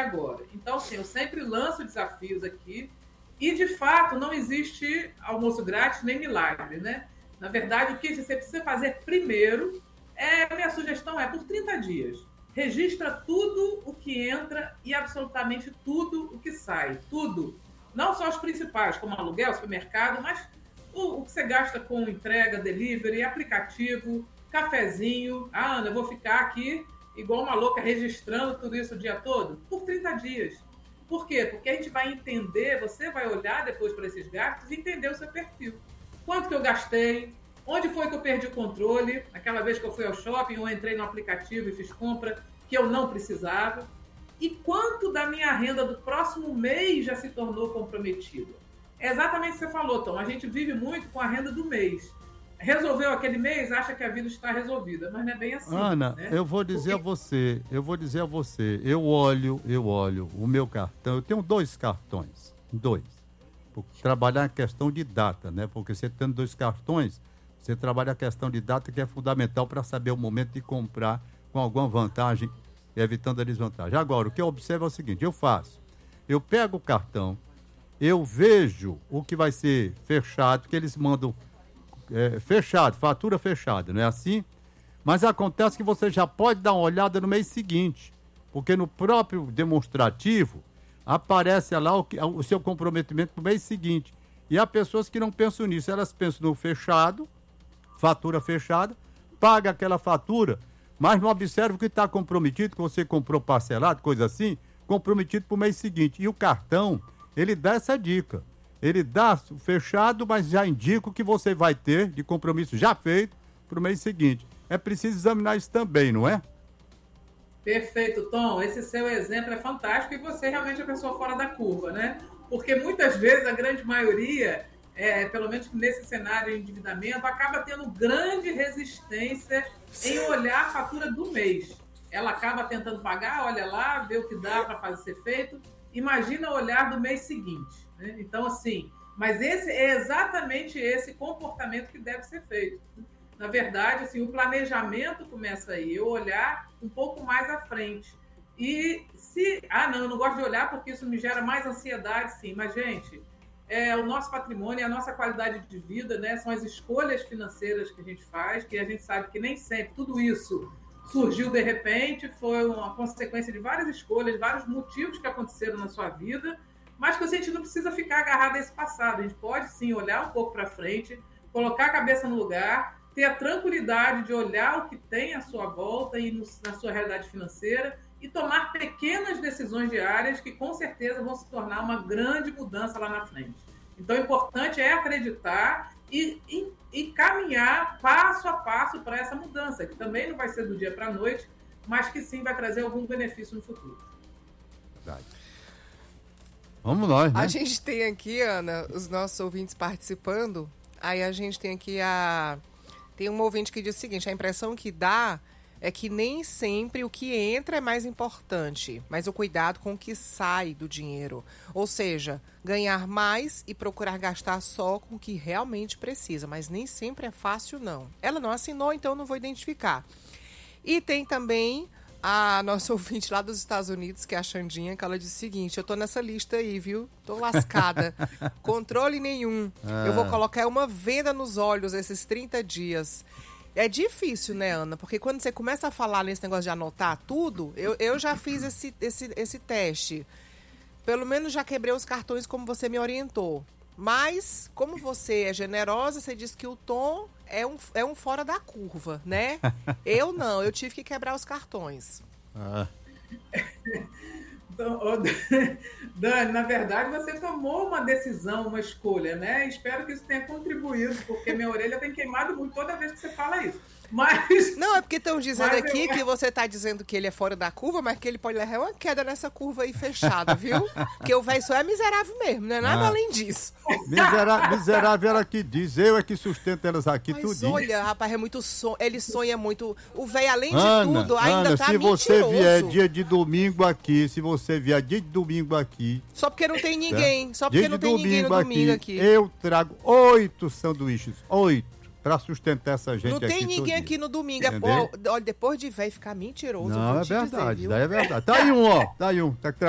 agora. Então, assim, eu sempre lanço desafios aqui e, de fato, não existe almoço grátis nem milagre, né? Na verdade, o que você precisa fazer primeiro, a minha sugestão é por 30 dias. Registra tudo o que entra e absolutamente tudo o que sai. Tudo. Não só os principais, como aluguel, supermercado, mas o que você gasta com entrega, delivery, aplicativo, cafezinho. Ah, Ana, eu vou ficar aqui igual uma louca registrando tudo isso o dia todo? Por 30 dias. Por quê? Porque a gente vai entender, você vai olhar depois para esses gastos e entender o seu perfil. Quanto que eu gastei? Onde foi que eu perdi o controle? Aquela vez que eu fui ao shopping, eu entrei no aplicativo e fiz compra que eu não precisava. E quanto da minha renda do próximo mês já se tornou comprometida? É exatamente o que você falou, Tom. A gente vive muito com a renda do mês. Resolveu aquele mês, acha que a vida está resolvida, mas não é bem assim. Ana, né? eu vou dizer a você, eu olho o meu cartão, eu tenho 2 cartões, 2. Trabalhar a questão de data, né? Porque você tendo 2 cartões, você trabalha a questão de data, que é fundamental para saber o momento de comprar com alguma vantagem, evitando a desvantagem. Agora, o que eu observo é o seguinte, eu pego o cartão, eu vejo o que vai ser fechado, que eles mandam fechado, fatura fechada, não é assim? Mas acontece que você já pode dar uma olhada no mês seguinte, porque no próprio demonstrativo aparece lá o seu comprometimento no mês seguinte. E há pessoas que não pensam nisso, elas pensam no fechado, fatura fechada, paga aquela fatura, mas não observa o que está comprometido, que você comprou parcelado, coisa assim, comprometido para o mês seguinte. E o cartão, ele dá essa dica. Ele dá fechado, mas já indica o que você vai ter de compromisso já feito para o mês seguinte. É preciso examinar isso também, não é? Perfeito, Tom. Esse seu exemplo é fantástico e você realmente é a pessoa fora da curva, né? Porque muitas vezes a grande maioria, pelo menos nesse cenário de endividamento, acaba tendo grande resistência em olhar a fatura do mês. Ela acaba tentando pagar, olha lá, vê o que dá para fazer ser feito. Imagina olhar do mês seguinte. Né? Então, assim, mas é exatamente esse comportamento que deve ser feito. Na verdade, assim, o planejamento começa aí, eu olhar um pouco mais à frente. E se... não, eu não gosto de olhar porque isso me gera mais ansiedade, sim. Mas, gente, o nosso patrimônio, a nossa qualidade de vida, né? São as escolhas financeiras que a gente faz, que a gente sabe que nem sempre tudo isso surgiu de repente, foi uma consequência de várias escolhas, vários motivos que aconteceram na sua vida, mas que a gente não precisa ficar agarrado a esse passado. A gente pode, sim, olhar um pouco para frente, colocar a cabeça no lugar, ter a tranquilidade de olhar o que tem à sua volta e na sua realidade financeira e tomar pequenas decisões diárias que, com certeza, vão se tornar uma grande mudança lá na frente. Então, o importante é acreditar e caminhar passo a passo para essa mudança, que também não vai ser do dia para a noite, mas que sim vai trazer algum benefício no futuro. Verdade. Vamos nós, né? A gente tem aqui, Ana, os nossos ouvintes participando. Aí a gente tem aqui tem um ouvinte que diz o seguinte: a impressão que dá é que nem sempre o que entra é mais importante, mas o cuidado com o que sai do dinheiro. Ou seja, ganhar mais e procurar gastar só com o que realmente precisa, mas nem sempre é fácil, não. Ela não assinou, então não vou identificar. E tem também a nossa ouvinte lá dos Estados Unidos, que é a Xandinha, que ela diz o seguinte: eu tô nessa lista aí, viu? Tô lascada. Controle nenhum. Eu vou colocar uma venda nos olhos esses 30 dias. É difícil, né, Ana? Porque quando você começa a falar nesse negócio de anotar tudo, eu já fiz esse teste. Pelo menos já quebrei os cartões como você me orientou. Mas, como você é generosa, você disse que o Tom é um fora da curva, né? Eu não, eu tive que quebrar os cartões. Dani, na verdade, você tomou uma decisão, uma escolha, né? Espero que isso tenha contribuído, porque minha orelha tem queimado muito toda vez que você fala isso. Mas... Não, é porque estão dizendo aqui que você está dizendo que ele é fora da curva, mas que ele pode levar uma queda nessa curva aí fechada, viu? Porque o velho só é miserável mesmo, não é nada além disso. Miserável ela que diz, eu é que sustento elas aqui mas tudinho. Olha, rapaz, é muito ele sonha muito. O velho, além de tudo, ainda tá se mentiroso. você vier dia de domingo aqui, Só porque não tem ninguém, só porque dia não de tem ninguém no domingo aqui. Eu trago 8 sanduíches, 8. Pra sustentar essa gente não aqui. Não tem ninguém aqui no domingo. Olha, depois de velho ficar mentiroso. Não, eu vou é te verdade, dizer, viu? daí é verdade. Tá aí um, ó. Tá aí um. Tá